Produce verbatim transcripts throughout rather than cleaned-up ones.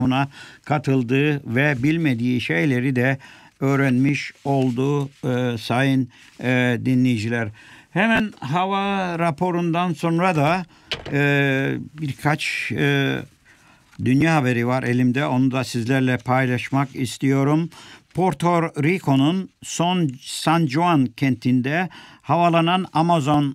buna katıldığı ve bilmediği şeyleri de öğrenmiş oldu e, sayın e, dinleyiciler. Hemen hava raporundan sonra da e, birkaç e, dünya haberi var elimde. Onu da sizlerle paylaşmak istiyorum. Porto Rico'nun Son San Juan kentinde havalanan Amazon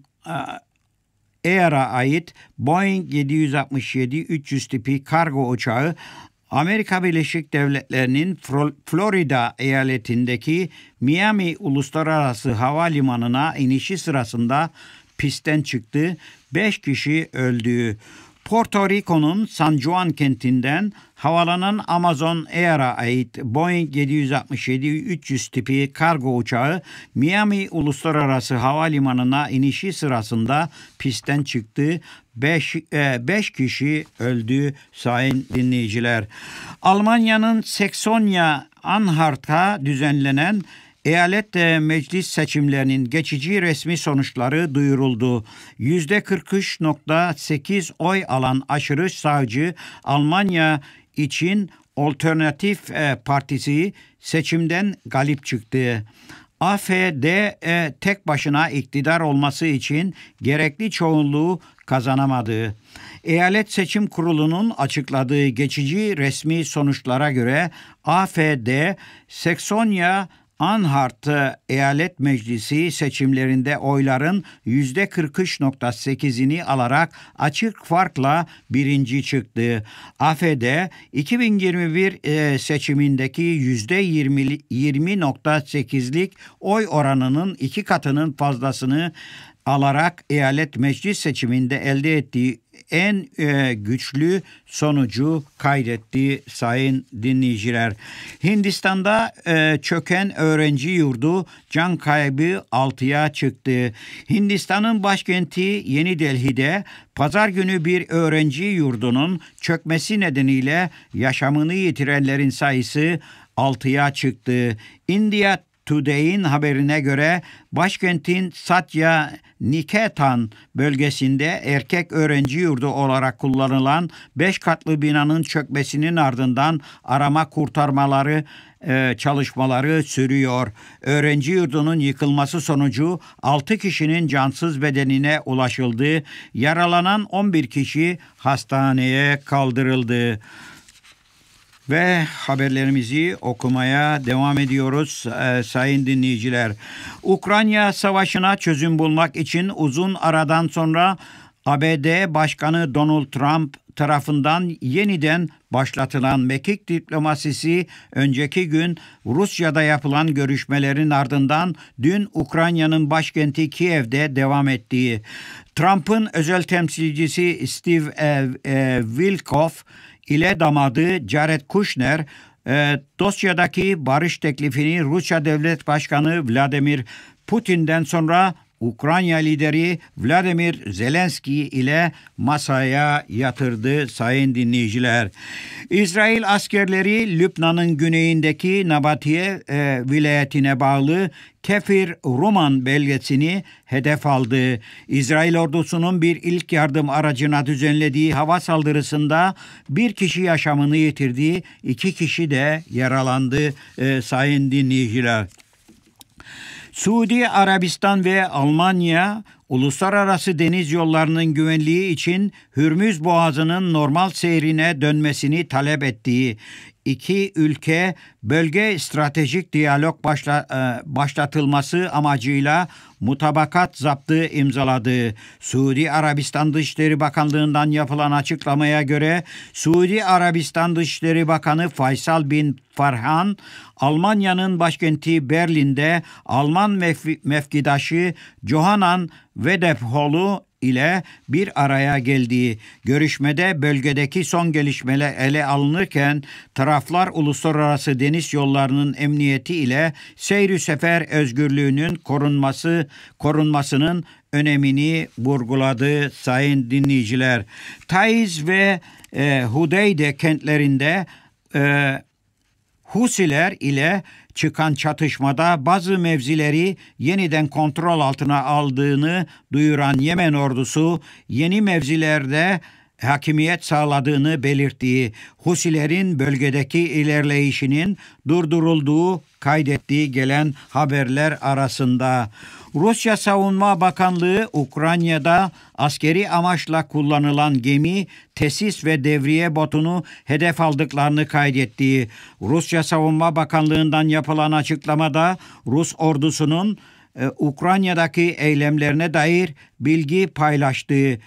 Air'a ait Boeing yedi yüz altmış yedi üç yüz tipi kargo uçağı Amerika Birleşik Devletleri'nin Florida eyaletindeki Miami Uluslararası Havalimanı'na inişi sırasında pistten çıktı. beş kişi öldü. Porto Rico'nun San Juan kentinden havalanan Amazon Air'a ait Boeing yedi yüz altmış yedi üç yüz tipi kargo uçağı Miami Uluslararası Havalimanı'na inişi sırasında pistten çıktı. beş kişi öldü sayın dinleyiciler. Almanya'nın Saxonya-Anhalt'ta düzenlenen eyalet meclis seçimlerinin geçici resmi sonuçları duyuruldu. yüzde kırk üç nokta sekiz oy alan aşırı sağcı Almanya için Alternatif Partisi seçimden galip çıktı. A F D e, tek başına iktidar olması için gerekli çoğunluğu kazanamadı. Eyalet Seçim Kurulu'nun açıkladığı geçici resmi sonuçlara göre A F D Saxonya Anhalt Eyalet Meclisi seçimlerinde oyların yüzde kırk üç nokta sekizini alarak açık farkla birinci çıktı. A F D iki bin yirmi bir seçimindeki yüzde yirmi nokta sekizlik oy oranının iki katının fazlasını alarak eyalet meclis seçiminde elde ettiği en e, güçlü sonucu kaydetti sayın dinleyiciler. Hindistan'da e, çöken öğrenci yurdu can kaybı altıya çıktı. Hindistan'ın başkenti Yeni Delhi'de pazar günü bir öğrenci yurdunun çökmesi nedeniyle yaşamını yitirenlerin sayısı altıya çıktı. India Today'in haberine göre başkentin Satya Niketan bölgesinde erkek öğrenci yurdu olarak kullanılan beş katlı binanın çökmesinin ardından arama kurtarmaları e, çalışmaları sürüyor. Öğrenci yurdunun yıkılması sonucu altı kişinin cansız bedenine ulaşıldı. Yaralanan on bir kişi hastaneye kaldırıldı. Ve haberlerimizi okumaya devam ediyoruz e, sayın dinleyiciler. Ukrayna Savaşı'na çözüm bulmak için uzun aradan sonra A B D Başkanı Donald Trump tarafından yeniden başlatılan mekik diplomasisi önceki gün Rusya'da yapılan görüşmelerin ardından dün Ukrayna'nın başkenti Kiev'de devam ettiği. Trump'ın özel temsilcisi Steve e, e, Witkoff ile damadı Jared Kushner e, dosyadaki barış teklifini Rusya Devlet Başkanı Vladimir Putin'den sonra Ukrayna lideri Vladimir Zelenski ile masaya yatırdı sayın dinleyiciler. İsrail askerleri Lübnan'ın güneyindeki Nabatiye e, vilayetine bağlı Kefir Ruman bölgesini hedef aldı. İsrail ordusunun bir ilk yardım aracına düzenlediği hava saldırısında bir kişi yaşamını yitirdi, iki kişi de yaralandı e, sayın dinleyiciler. Suudi Arabistan ve Almanya uluslararası deniz yollarının güvenliği için Hürmüz Boğazı'nın normal seyrine dönmesini talep ettiği iki ülke bölge stratejik diyalog başla, başlatılması amacıyla mutabakat zaptı imzaladı. Suudi Arabistan Dışişleri Bakanlığı'ndan yapılan açıklamaya göre Suudi Arabistan Dışişleri Bakanı Faysal bin Farhan, Almanya'nın başkenti Berlin'de Alman mef- mevkidaşı Johannan Wedefhol'u ile bir araya geldiği görüşmede bölgedeki son gelişmeler ele alınırken taraflar uluslararası deniz yollarının emniyeti ile seyri sefer özgürlüğünün korunması korunmasının önemini vurguladı sayın dinleyiciler. Taiz ve e, Hudeyde kentlerinde e, Husiler ile çıkan çatışmada bazı mevzileri yeniden kontrol altına aldığını duyuran Yemen ordusu yeni mevzilerde hakimiyet sağladığını belirttiği, Husilerin bölgedeki ilerleyişinin durdurulduğu kaydettiği gelen haberler arasında. Rusya Savunma Bakanlığı, Ukrayna'da askeri amaçla kullanılan gemi, tesis ve devriye botunu hedef aldıklarını kaydettiği, Rusya Savunma Bakanlığı'ndan yapılan açıklamada Rus ordusunun e, Ukrayna'daki eylemlerine dair bilgi paylaştığı,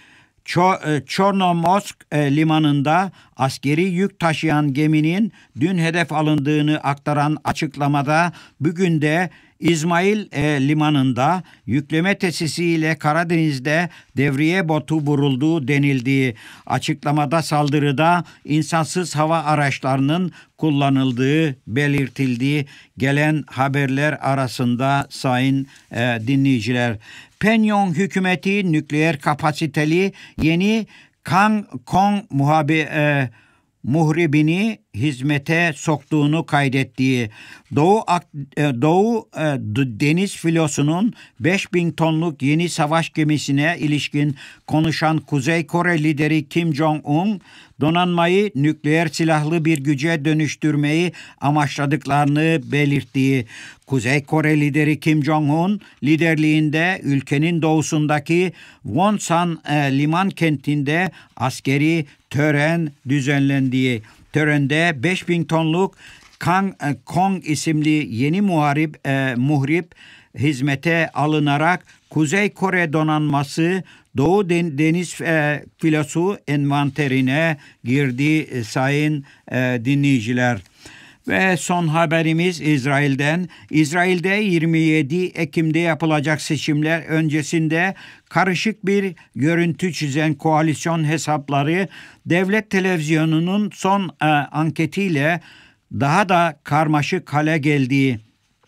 Çornomorsk e, limanında askeri yük taşıyan geminin dün hedef alındığını aktaran açıklamada bugün de İzmail e, limanında yükleme tesisiyle Karadeniz'de devriye botu vurulduğu denildiği, açıklamada saldırıda insansız hava araçlarının kullanıldığı belirtildiği gelen haberler arasında sayın e, dinleyiciler. Pyongyang hükümeti nükleer kapasiteli yeni Kangkong muhabi, e, muhribini hizmete soktuğunu kaydettiği, Doğu, Doğu e, Deniz Filosu'nun beş bin tonluk yeni savaş gemisine ilişkin konuşan Kuzey Kore lideri Kim Jong-un, donanmayı nükleer silahlı bir güce dönüştürmeyi amaçladıklarını belirttiği, Kuzey Kore lideri Kim Jong-un liderliğinde ülkenin doğusundaki Wonsan e, liman kentinde askeri tören düzenlendiği, törende beş bin tonluk Kangkong isimli yeni muharip, e, muhrip hizmete alınarak Kuzey Kore donanması Doğu Deniz e, Filosu envanterine girdi e, sayın e, dinleyiciler. Ve son haberimiz İsrail'den. İsrail'de yirmi yedi Ekim'de yapılacak seçimler öncesinde karışık bir görüntü çizen koalisyon hesapları devlet televizyonunun son e, anketiyle daha da karmaşık hale geldiği,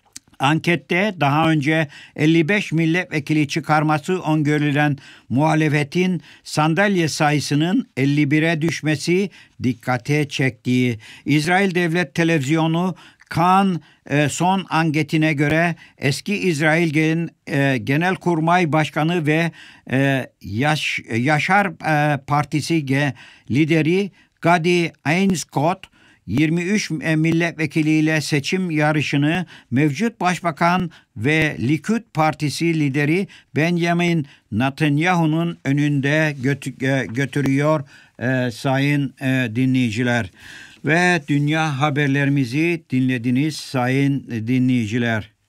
ankette daha önce elli beş milletvekili çıkarması öngörülen muhalefetin sandalye sayısının elli bire düşmesi dikkate çektiği, İsrail Devlet Televizyonu Kan e, son anketine göre eski İsrail Gen, e, Genelkurmay Başkanı ve e, Yaş, Yaşar e, Partisi ge, lideri Gadi Eisenkot yirmi üç milletvekiliyle seçim yarışını mevcut başbakan ve Likud Partisi lideri Benjamin Netanyahu'nun önünde götü- götürüyor e, sayın e, dinleyiciler. Ve dünya haberlerimizi dinlediniz sayın dinleyiciler.